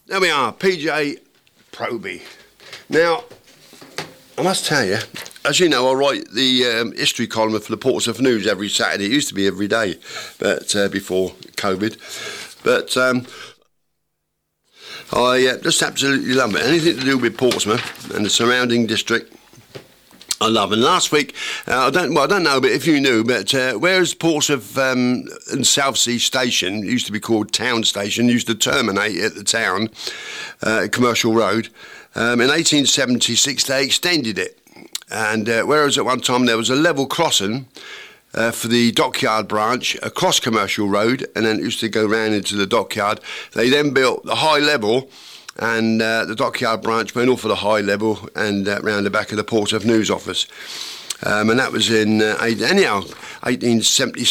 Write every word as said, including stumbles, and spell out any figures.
There we are, P J Proby. Now, I must tell you, as you know, I write the um, history column for the Portsmouth News every Saturday. It used to be every day, but uh, before COVID. But um, I uh, just absolutely love it. Anything to do with Portsmouth and the surrounding district, I love. And last week, uh, I don't well, I don't know, but if you knew, but uh, whereas Portsmouth um, and Southsea Station used to be called Town Station, used to terminate at the town, uh, Commercial Road. Um, in eighteen seventy-six, they extended it, and uh, whereas at one time there was a level crossing uh, for the Dockyard branch across Commercial Road, and then it used to go round into the Dockyard. They then built the high level. And uh, the Dockyard branch went off at a high level and uh, round the back of the Portsmouth News office. Um, and that was in uh, anyhow, eighteen seventy-six.